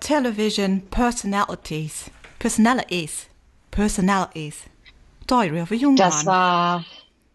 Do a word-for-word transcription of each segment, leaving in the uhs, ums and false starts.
television personalities. Personalities. Personalities. Diary of a Young Das Man. war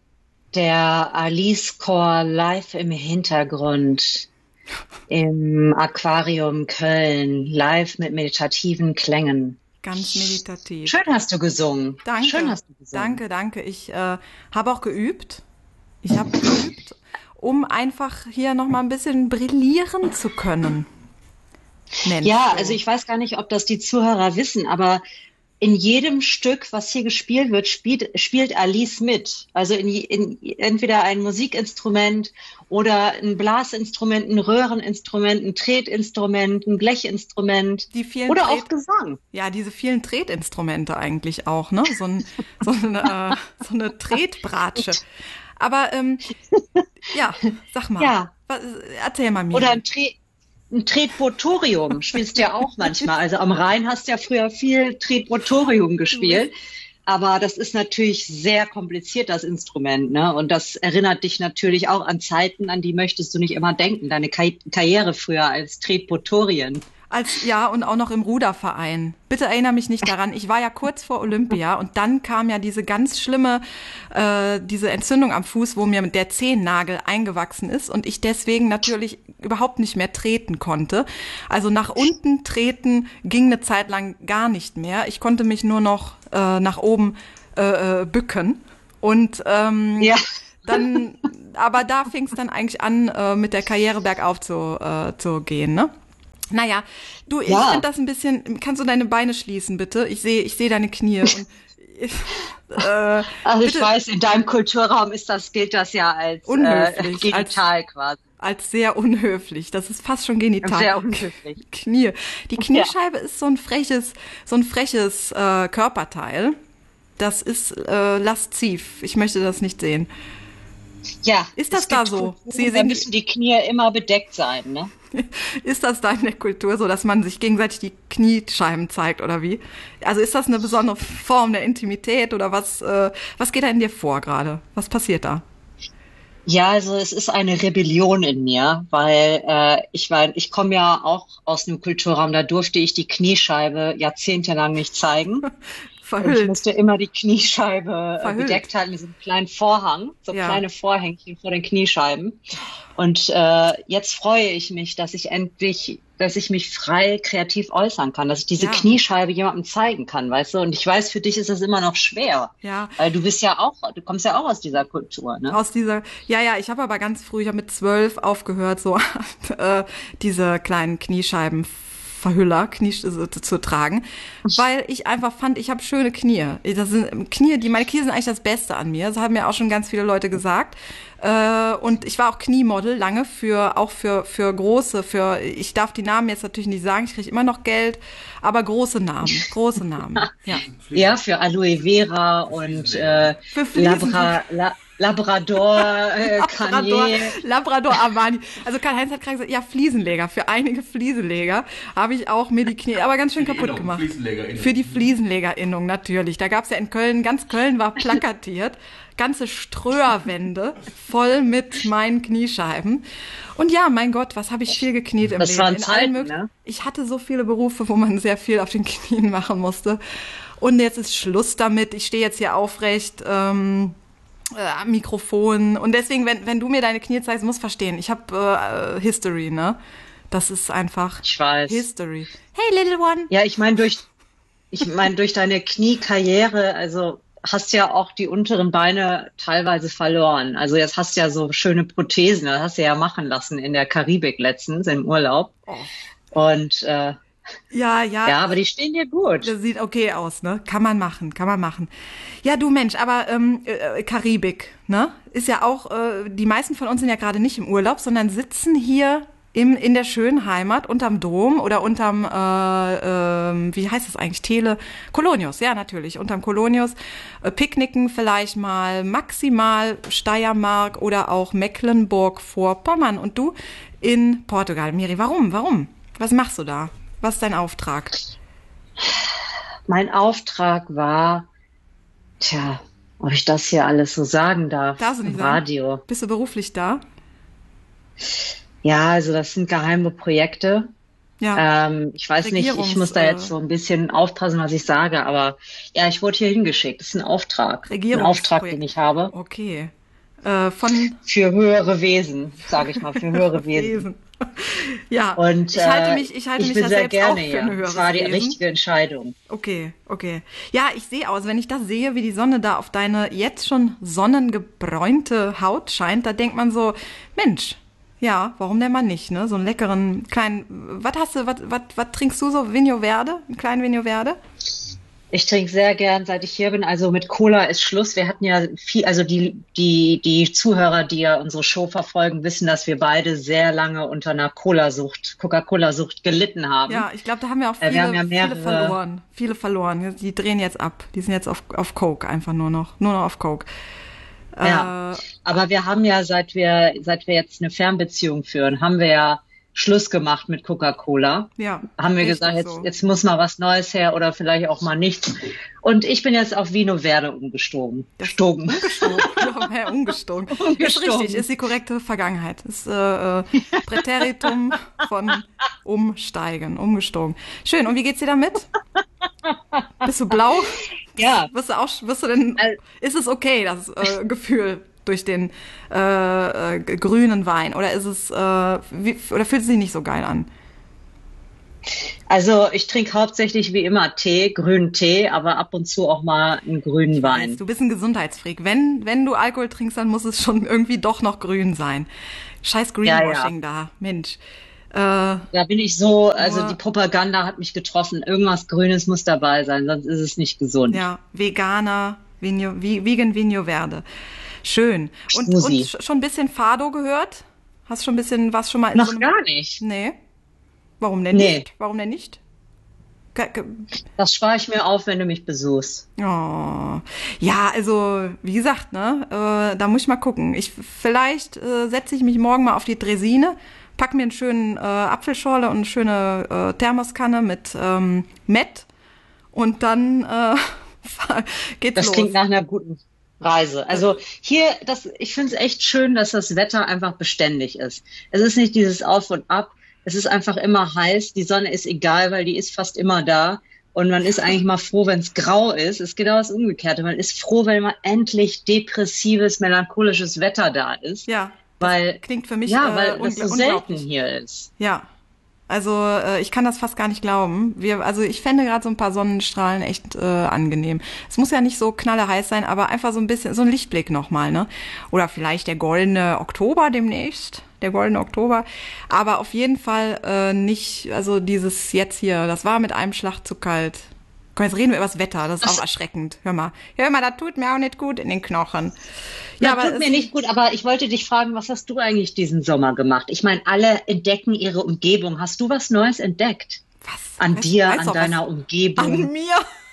der Alice Chor live im Hintergrund im Aquarium Köln, live mit meditativen Klängen. Ganz meditativ. Schön hast du gesungen. Danke. Schön hast du gesungen. Danke, danke. Ich äh, habe auch geübt. Ich habe geübt, um einfach hier nochmal ein bisschen brillieren zu können. Mensch, Ja, so. also ich weiß gar nicht, ob das die Zuhörer wissen, aber in jedem Stück, was hier gespielt wird, spielt, spielt Alice mit. Also in, in entweder ein Musikinstrument oder ein Blasinstrument, ein Röhreninstrument, ein Tretinstrument, ein Blechinstrument Die vielen oder Tret- auch Gesang. Ja, diese vielen Tretinstrumente eigentlich auch, ne? So, ein, so, ein, äh, so eine Tretbratsche. Aber ähm, ja, sag mal, Ja. was, erzähl mal mir. Oder ein, Tre ein Tretbotorium spielst du ja auch manchmal. Also am Rhein hast du ja früher viel Tretbotorium gespielt. Aber das ist natürlich sehr kompliziert, das Instrument, ne? Und das erinnert dich natürlich auch an Zeiten, an die möchtest du nicht immer denken. Deine Ka Karriere früher als Tretbotorien. Als, ja, und auch noch im Ruderverein. Bitte erinnere mich nicht daran. Ich war ja kurz vor Olympia und dann kam ja diese ganz schlimme, äh, diese Entzündung am Fuß, wo mir der Zehennagel eingewachsen ist und ich deswegen natürlich überhaupt nicht mehr treten konnte. Also nach unten treten ging eine Zeit lang gar nicht mehr. Ich konnte mich nur noch äh, nach oben äh, äh, bücken und ähm, Ja. dann, aber da fing es dann eigentlich an, äh, mit der Karriere bergauf zu, äh, zu gehen, ne? Naja, du, ich Ja. finde das ein bisschen, kannst du deine Beine schließen, bitte? Ich sehe ich sehe deine Knie. Und, äh, Also ich bitte, weiß, in deinem Kulturraum ist das, gilt das ja als äh, Unhöflich, genital quasi. als sehr unhöflich. Das ist fast schon genital. Sehr unhöflich. Knie. Die Kniescheibe ist so ein freches, so ein freches äh, Körperteil. Das ist äh, lasziv. Ich möchte das nicht sehen. Ja. Ist das es da gibt so? Kulturen, Sie da sind- müssen die Knie immer bedeckt sein, ne? Ist das da in der Kultur so, dass man sich gegenseitig die Kniescheiben zeigt oder wie? Also ist das eine besondere Form der Intimität oder was, äh, was geht da in dir vor gerade? Was passiert da? Ja, also es ist eine Rebellion in mir, weil äh, ich war, ich komme ja auch aus einem Kulturraum, da durfte ich die Kniescheibe jahrzehntelang nicht zeigen. Und ich Verhüllt. musste immer die Kniescheibe äh, Verhüllt. bedeckt halten mit so einem kleinen Vorhang, so Ja. kleine Vorhängchen vor den Kniescheiben. Und äh, jetzt freue ich mich, dass ich endlich, dass ich mich frei kreativ äußern kann, dass ich diese Ja. Kniescheibe jemandem zeigen kann, weißt du? Und ich weiß, für dich ist es immer noch schwer, Ja. weil du bist ja auch, du kommst ja auch aus dieser Kultur, ne? Aus dieser, ja, ja, ich habe aber ganz früh, ich habe mit zwölf aufgehört, so äh, diese kleinen Kniescheibenverhüller Knie, so, zu, zu tragen, weil ich einfach fand, ich habe schöne Knie. Das sind Knie, die meine Knie sind eigentlich das Beste an mir. Das haben mir auch schon ganz viele Leute gesagt. Äh, und ich war auch Kniemodel lange für auch für für große, für ich darf die Namen jetzt natürlich nicht sagen, ich kriege immer noch Geld, aber große Namen, große Namen. Ja. Ja, für Aloe Vera und äh, Für Fliesen- Labra, La, Labrador, äh, Labrador, Kanye. Labrador Armani. Also Karl-Heinz hat gerade gesagt, ja, Fliesenleger. Für einige Fliesenleger habe ich auch mir die Knie, aber ganz schön kaputt Innung, gemacht. Fliesenlegerinnung. Für die Fliesenlegerinnung, natürlich. Da gab es ja in Köln, ganz Köln war plakatiert, ganze Ströerwände voll mit meinen Kniescheiben. Und ja, mein Gott, was habe ich viel gekniet im Das Leben. waren In Zeiten, allen mög- ne? Ich hatte so viele Berufe, wo man sehr viel auf den Knien machen musste. Und jetzt ist Schluss damit. Ich stehe jetzt hier aufrecht. Ähm, äh, am Mikrofon. Und deswegen, wenn, wenn du mir deine Knie zeigst, musst du verstehen. Ich habe äh, History, ne? Das ist einfach Ich weiß. History. Hey, little one. Ja, ich meine, durch, ich meine, durch deine Kniekarriere, also hast ja auch die unteren Beine teilweise verloren. Also jetzt hast du ja so schöne Prothesen, das hast du ja machen lassen in der Karibik letztens im Urlaub. Und äh, Ja, ja. ja, aber die stehen dir gut. Das sieht okay aus, ne? Kann man machen, kann man machen. Ja, du Mensch, aber ähm, äh, Karibik, ne? Ist ja auch, äh, die meisten von uns sind ja gerade nicht im Urlaub, sondern sitzen hier im, in der schönen Heimat unterm Dom oder unterm, äh, äh, wie heißt das eigentlich, Tele, Kolonius, ja natürlich, unterm Kolonius, äh, picknicken vielleicht mal, maximal Steiermark oder auch Mecklenburg-Vorpommern und du in Portugal. Miri, warum, warum? Was machst du da? Was ist dein Auftrag? Mein Auftrag war, tja, ob ich das hier alles so sagen darf Darfst du nicht im sagen? Radio. Bist du beruflich da? Ja, also das sind geheime Projekte. Ja. Ähm, ich weiß nicht, ich muss da jetzt so ein bisschen aufpassen, was ich sage, aber ja, ich wurde hier hingeschickt. Das ist ein Auftrag. Ein Auftrag, den ich habe. Okay. Äh, von für höhere Wesen, sage ich mal, für höhere Wesen. Wesen. Ja, und ich halte mich, ich halte ich mich bin das sehr selbst gerne, auch für ja. ein höheres Das war die Wesen. richtige Entscheidung. Okay, okay. Ja, ich sehe aus, wenn ich das sehe, wie die Sonne da auf deine jetzt schon sonnengebräunte Haut scheint, da denkt man so, Mensch, ja, warum denn mal nicht, ne? So einen leckeren kleinen, was hast du, was, was, was trinkst du so? Vigno Verde? Einen kleinen Vigno Verde? Ich trinke sehr gern, seit ich hier bin. Also mit Cola ist Schluss. Wir hatten ja viel, also die, die, die Zuhörer, die ja unsere Show verfolgen, wissen, dass wir beide sehr lange unter einer Cola-Sucht, Coca-Cola-Sucht gelitten haben. Ja, ich glaube, da haben wir auch viele, wir haben ja mehrere, viele verloren. Viele verloren. Die drehen jetzt ab. Die sind jetzt auf, auf Coke einfach nur noch. Nur noch auf Coke. Ja, äh, aber wir haben ja, seit wir, seit wir jetzt eine Fernbeziehung führen, haben wir ja Schluss gemacht mit Coca-Cola. Ja. Haben wir gesagt, jetzt, so. jetzt muss mal was Neues her oder vielleicht auch mal nichts. Und ich bin jetzt auf Vino Verde umgestogen. Stogen. Umgestogen. Ja, umgestogen. umgestogen. Ist richtig, ist die korrekte Vergangenheit. Ist äh, äh, Präteritum von umsteigen, umgestogen. Schön. Und wie geht's dir damit? Bist du blau? Ja. Wirst du auch, wirst du denn, ist es okay, das äh, Gefühl durch den äh, äh, grünen Wein? Oder ist es, äh, wie, oder fühlt es sich nicht so geil an? Also ich trinke hauptsächlich wie immer Tee, grünen Tee, aber ab und zu auch mal einen grünen Wein. Du bist ein Gesundheitsfreak. Wenn, wenn du Alkohol trinkst, dann muss es schon irgendwie doch noch grün sein. Scheiß Greenwashing ja, ja. da, Mensch. Äh, da bin ich so, also die Propaganda hat mich getroffen. Irgendwas Grünes muss dabei sein, sonst ist es nicht gesund. Ja, Veganer, Vigno, Vegan Vigno Verde. Schön. Und, und schon ein bisschen Fado gehört? Hast schon ein bisschen was schon mal in Noch so einem... gar nicht. Nee. Warum denn nee. nicht? Warum denn nicht? Das spare ich mir auf, wenn du mich besuchst. Oh. Ja, also wie gesagt, ne, äh, da muss ich mal gucken. Ich vielleicht äh, setze ich mich morgen mal auf die Dresine, pack mir einen schönen äh, Apfelschorle und eine schöne äh, Thermoskanne mit ähm, Mett und dann äh, geht's das los. Das klingt nach einer guten Reise. Also hier, das, ich finde es echt schön, dass das Wetter einfach beständig ist. Es ist nicht dieses Auf und Ab. Es ist einfach immer heiß. Die Sonne ist egal, weil die ist fast immer da. Und man ist eigentlich mal froh, wenn es grau ist. Es ist genau das Umgekehrte. Man ist froh, wenn mal endlich depressives, melancholisches Wetter da ist. Ja, weil, das klingt für mich ja, weil äh, das so selten hier ist. Ja, also äh, ich kann das fast gar nicht glauben. Wir, also ich fände gerade so ein paar Sonnenstrahlen echt äh, angenehm. Es muss ja nicht so knalleheiß sein, aber einfach so ein bisschen, so ein Lichtblick nochmal, ne? Oder vielleicht der goldene Oktober demnächst. Der goldene Oktober, aber auf jeden Fall äh, nicht, also dieses jetzt hier, das war mit einem Schlag zu kalt. Komm, jetzt reden wir über das Wetter, das ist auch erschreckend. Hör mal, hör mal, das tut mir auch nicht gut in den Knochen. Ja, das tut mir nicht gut, aber ich wollte dich fragen, was hast du eigentlich diesen Sommer gemacht? Ich meine, alle entdecken ihre Umgebung. Hast du was Neues entdeckt? Was? An weißt, dir, weißt an deiner was? Umgebung? An mir?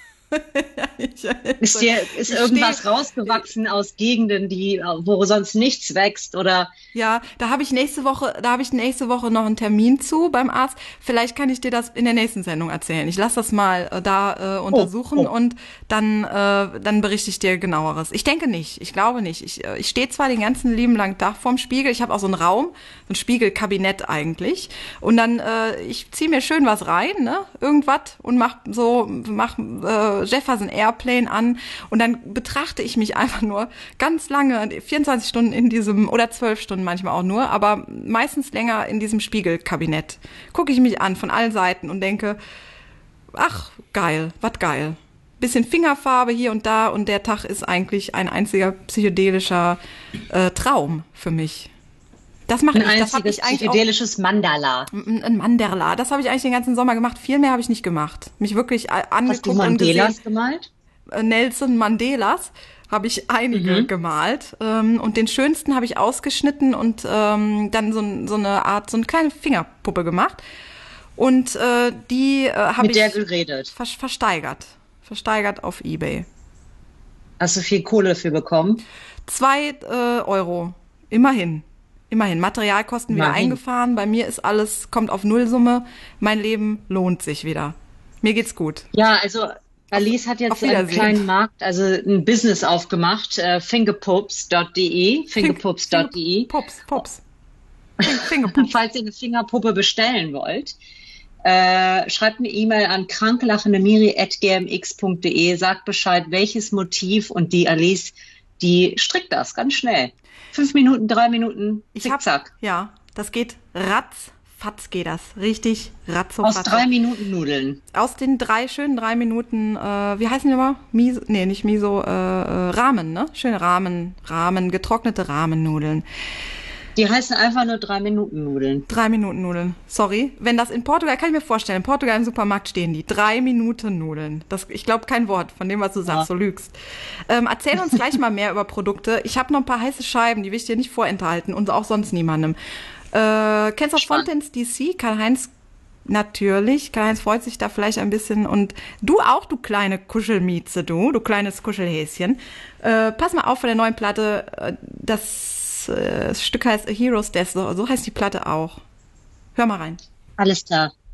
Ist dir ist irgendwas steh, rausgewachsen aus Gegenden, die wo sonst nichts wächst oder? Ja, da habe ich nächste Woche, da habe ich nächste Woche noch einen Termin zu beim Arzt. Vielleicht kann ich dir das in der nächsten Sendung erzählen. Ich lasse das mal äh, da äh, untersuchen oh, oh. und dann äh, dann berichte ich dir genaueres. Ich denke nicht, ich glaube nicht. Ich äh, ich stehe zwar den ganzen Leben lang da vorm Spiegel. Ich habe auch so einen Raum, so ein Spiegelkabinett eigentlich. Und dann äh, ich ziehe mir schön was rein, ne, irgendwas und mach so mach äh, Jefferson Airplane an und dann betrachte ich mich einfach nur ganz lange, vierundzwanzig Stunden in diesem, oder zwölf Stunden manchmal auch nur, aber meistens länger in diesem Spiegelkabinett. Gucke ich mich an von allen Seiten und denke, ach, geil, was geil. Bisschen Fingerfarbe hier und da und der Tag ist eigentlich ein einziger psychedelischer äh, Traum für mich. Das mache ich. Das habe ich eigentlich psychedelisches auch, Mandala. Ein Mandala. Das habe ich eigentlich den ganzen Sommer gemacht. Viel mehr habe ich nicht gemacht. Mich wirklich angeguckt Hast du Mandelas und gesehen. gemalt? Nelson Mandelas habe ich einige mhm. gemalt. Ähm, und den schönsten habe ich ausgeschnitten und ähm, dann so, so eine Art, so eine kleine Fingerpuppe gemacht. Und äh, die äh, habe ich mit der geredet. Ver versteigert. Versteigert auf eBay. Hast du viel Kohle dafür bekommen? Zwei äh, Euro. Immerhin. Immerhin, Materialkosten wieder Immerhin. eingefahren. Bei mir ist alles, kommt auf Nullsumme. Mein Leben lohnt sich wieder. Mir geht's gut. Ja, also Alice hat jetzt einen kleinen Markt, also ein Business aufgemacht, äh, fingerpups punkt de, fingerpups punkt de. Pups, Pups. Fingerpups. Falls ihr eine Fingerpuppe bestellen wollt. Äh, schreibt eine E-Mail an kranklachendemiri at g m x punkt d e, sagt Bescheid, welches Motiv, und die Alice, die strickt das ganz schnell. Fünf Minuten, drei Minuten, zickzack. Ja, das geht ratzfatz geht das. Richtig ratzofatz. Aus drei Minuten Nudeln. Aus den drei schönen drei Minuten, äh, wie heißen die nochmal? Miso, nee, nicht Miso, äh, äh, Ramen, ne? Schöne Ramen, Ramen, getrocknete Ramennudeln. Die heißen einfach nur drei Minuten Nudeln. Drei Minuten Nudeln. Sorry. Wenn das in Portugal, kann ich mir vorstellen, in Portugal im Supermarkt stehen die. Drei Minuten Nudeln. Das, ich glaube kein Wort von dem, was du sagst, ja. Du lügst. Ähm, erzähl uns gleich mal mehr über Produkte. Ich habe noch ein paar heiße Scheiben, die will ich dir nicht vorenthalten und auch sonst niemandem. Äh, kennst du Fontaine's D C? Karl-Heinz, natürlich. Karl-Heinz freut sich da vielleicht ein bisschen. Und du auch, du kleine Kuschelmieze, du, du kleines Kuschelhäschen. Äh, pass mal auf von der neuen Platte. Das Das Stück heißt A Hero's Death, so, so heißt die Platte auch. Hör mal rein. Alles klar.